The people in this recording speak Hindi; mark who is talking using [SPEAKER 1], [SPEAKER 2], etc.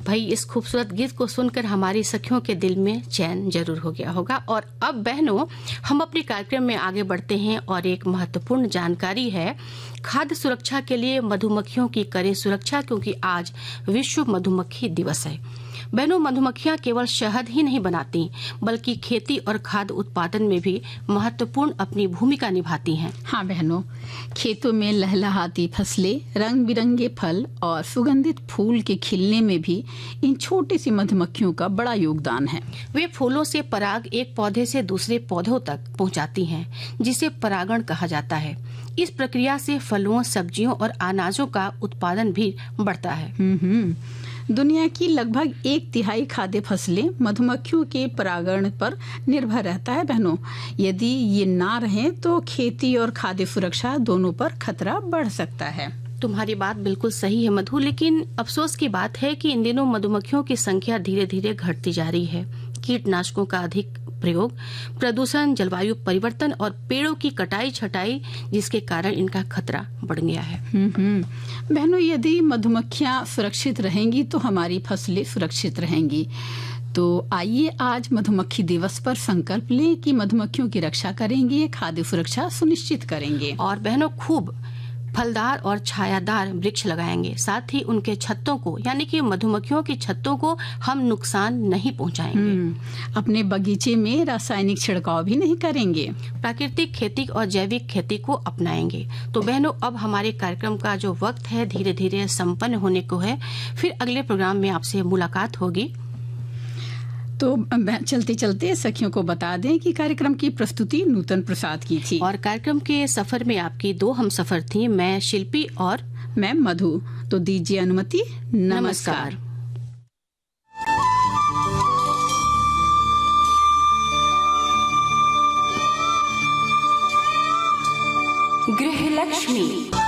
[SPEAKER 1] भाई इस खूबसूरत गीत को सुनकर हमारी सखियों के दिल में चैन जरूर हो गया होगा। और अब बहनों, हम अपने कार्यक्रम में आगे बढ़ते हैं और एक महत्वपूर्ण जानकारी है, खाद्य सुरक्षा के लिए मधुमक्खियों की करें सुरक्षा, क्योंकि आज विश्व मधुमक्खी दिवस है। बहनों, मधुमक्खियां केवल शहद ही नहीं बनाती, बल्कि खेती और खाद्य उत्पादन में भी महत्वपूर्ण अपनी भूमिका निभाती हैं।
[SPEAKER 2] हाँ बहनों, खेतों में लहलहाती फसलें, रंग बिरंगे फल और सुगंधित फूल के खिलने में भी इन छोटी सी मधुमक्खियों का बड़ा योगदान है।
[SPEAKER 1] वे फूलों से पराग एक पौधे से दूसरे पौधों तक पहुंचाती हैं, जिसे परागण कहा जाता है। इस प्रक्रिया से फलों, सब्जियों और अनाजों का उत्पादन भी बढ़ता है।
[SPEAKER 2] दुनिया की लगभग 1/3 खाद्य फसलें मधुमक्खियों के परागण पर निर्भर रहता है बहनों। यदि ये ना रहे तो खेती और खाद्य सुरक्षा दोनों पर खतरा बढ़ सकता है।
[SPEAKER 1] तुम्हारी बात बिल्कुल सही है मधु, लेकिन अफसोस की बात है कि इन दिनों मधुमक्खियों की संख्या धीरे धीरे घटती जा रही है। कीटनाशकों का अधिक प्रयोग, प्रदूषण, जलवायु परिवर्तन और पेड़ों की कटाई छटाई, जिसके कारण इनका खतरा बढ़ गया है।
[SPEAKER 2] बहनों, यदि मधुमक्खियां सुरक्षित रहेंगी तो हमारी फसलें सुरक्षित रहेंगी। तो आइए आज मधुमक्खी दिवस पर संकल्प लें कि मधुमक्खियों की रक्षा करेंगे, खाद्य सुरक्षा सुनिश्चित करेंगे
[SPEAKER 1] और बहनों खूब फलदार और छायादार वृक्ष लगाएंगे। साथ ही उनके छत्तों को, यानी कि मधुमक्खियों की छत्तों को हम नुकसान नहीं पहुंचाएंगे।
[SPEAKER 2] अपने बगीचे में रासायनिक छिड़काव भी नहीं करेंगे।
[SPEAKER 1] प्राकृतिक खेती और जैविक खेती को अपनाएंगे। तो बहनों, अब हमारे कार्यक्रम का जो वक्त है धीरे धीरे संपन्न होने को है। फिर अगले प्रोग्राम में आपसे मुलाकात होगी।
[SPEAKER 2] तो चलते चलते सखियों को बता दें कि कार्यक्रम की प्रस्तुति नूतन प्रसाद की थी
[SPEAKER 1] और कार्यक्रम के सफर में आपकी 2 हमसफर थी, मैं शिल्पी और
[SPEAKER 2] मैं मधु। तो दीजिए अनुमति। नमस्कार।
[SPEAKER 1] गृह लक्ष्मी।